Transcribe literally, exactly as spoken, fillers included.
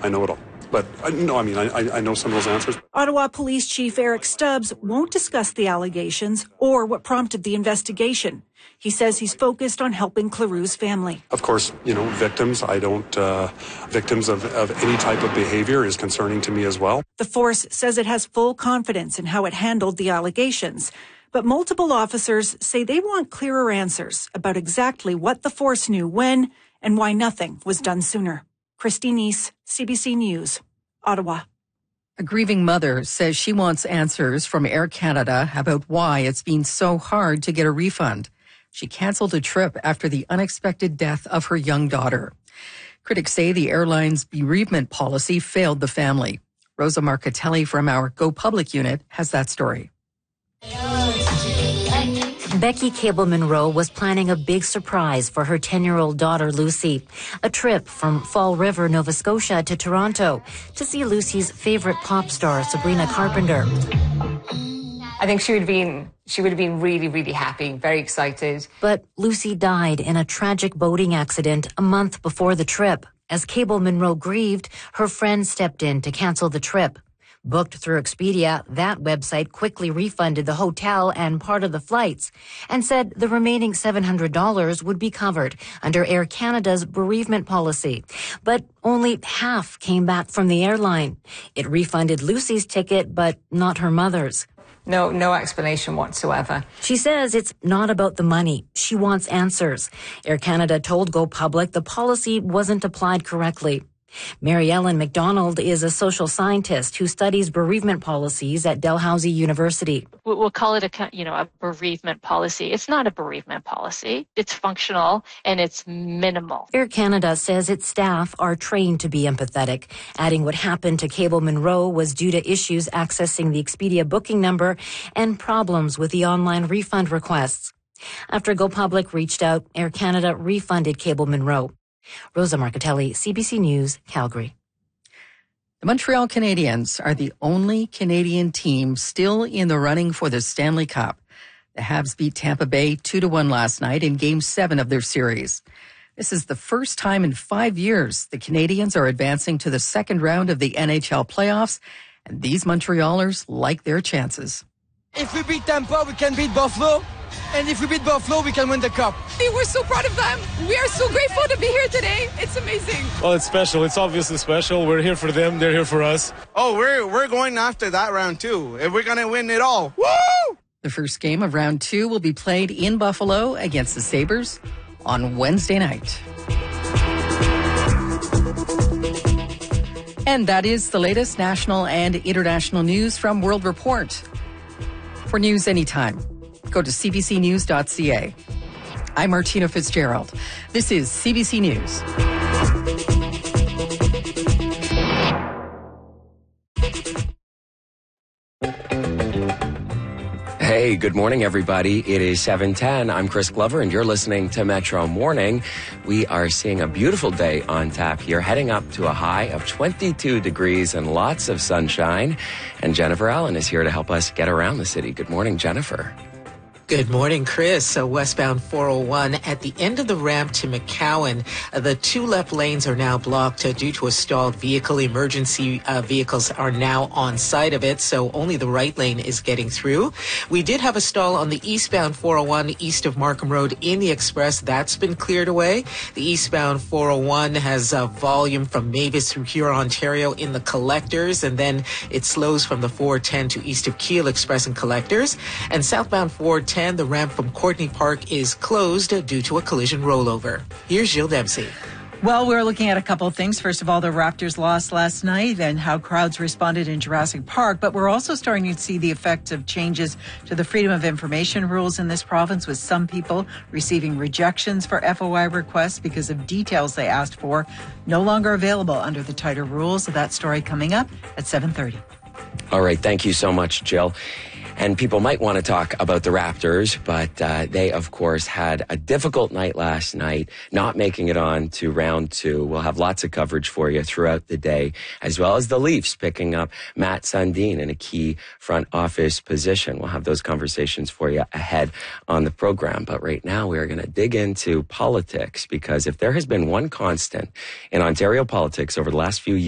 I know it all. But uh, no, I mean, I, I know some of those answers. Ottawa Police Chief Eric Stubbs won't discuss the allegations or what prompted the investigation. He says he's focused on helping Cleroux's family. Of course, you know, victims, I don't, uh, victims of, of any type of behavior is concerning to me as well. The force says it has full confidence in how it handled the allegations. But multiple officers say they want clearer answers about exactly what the force knew when and why nothing was done sooner. Christine East, C B C News, Ottawa. A grieving mother says she wants answers from Air Canada about why it's been so hard to get a refund. She canceled a trip after the unexpected death of her young daughter. Critics say the airline's bereavement policy failed the family. Rosa Marcatelli from our Go Public unit has that story. Becky Cable-Munro was planning a big surprise for her ten-year-old daughter, Lucy. A trip from Fall River, Nova Scotia to Toronto to see Lucy's favorite pop star, Sabrina Carpenter. I think she would have been, she would have been really, really happy, very excited. But Lucy died in a tragic boating accident a month before the trip. As Cable-Munro grieved, her friend stepped in to cancel the trip. Booked through Expedia, that website quickly refunded the hotel and part of the flights and said the remaining seven hundred dollars would be covered under Air Canada's bereavement policy. But only half came back from the airline. It refunded Lucy's ticket, but not her mother's. No, no explanation whatsoever. She says it's not about the money. She wants answers. Air Canada told Go Public the policy wasn't applied correctly. Mary Ellen McDonald is a social scientist who studies bereavement policies at Dalhousie University. We'll call it a, you know, a bereavement policy. It's not a bereavement policy. It's functional and it's minimal. Air Canada says its staff are trained to be empathetic, adding what happened to Cable-Munro was due to issues accessing the Expedia booking number and problems with the online refund requests. After Go Public reached out, Air Canada refunded Cable-Munro. Rosa Marcatelli, C B C News, Calgary. The Montreal Canadiens are the only Canadian team still in the running for the Stanley Cup. The Habs beat Tampa Bay two to one last night in Game seven of their series. This is the first time in five years the Canadiens are advancing to the second round of the N H L playoffs, and these Montrealers like their chances. If we beat Tampa, we can beat Buffalo. And if we beat Buffalo, we can win the cup. We're so proud of them. We are so grateful to be here today. It's amazing. Well, it's special. It's obviously special. We're here for them. They're here for us. Oh, we're we're going after that round too. And we're going to win it all. Woo! The first game of round two will be played in Buffalo against the Sabres on Wednesday night. And that is the latest national and international news from World Report. For news anytime, go to c b c news dot c a. I'm Martina Fitzgerald. This is C B C News. Hey, good morning, everybody. It is seven ten. I'm Chris Glover, and you're listening to Metro Morning. We are seeing a beautiful day on tap here, heading up to a high of twenty-two degrees and lots of sunshine. And Jennifer Allen is here to help us get around the city. Good morning, Jennifer. Good morning, Chris. So westbound four oh one at the end of the ramp to McCowan, uh, the two left lanes are now blocked uh, due to a stalled vehicle. Emergency uh, vehicles are now on site of it, so only the right lane is getting through. We did have a stall on the eastbound four oh one east of Markham Road in the Express. That's been cleared away. The eastbound four oh one has uh, volume from Mavis through Huron, Ontario in the collectors, and then it slows from the four ten to east of Keele Express and collectors. And southbound four ten, the ramp from Courtney Park is closed due to a collision rollover. Here's Jill Dempsey. Well, we're looking at a couple of things. First of all, the Raptors lost last night and how crowds responded in Jurassic Park. But we're also starting to see the effects of changes to the Freedom of Information rules in this province, with some people receiving rejections for F O I requests because of details they asked for no longer available under the tighter rules. So that story coming up at seven thirty. All right. Thank you so much, Jill. And people might want to talk about the Raptors, but uh, they, of course, had a difficult night last night, not making it on to round two. We'll have lots of coverage for you throughout the day, as well as the Leafs picking up Matt Sundin in a key front office position. We'll have those conversations for you ahead on the program. But right now, we are going to dig into politics, because if there has been one constant in Ontario politics over the last few years,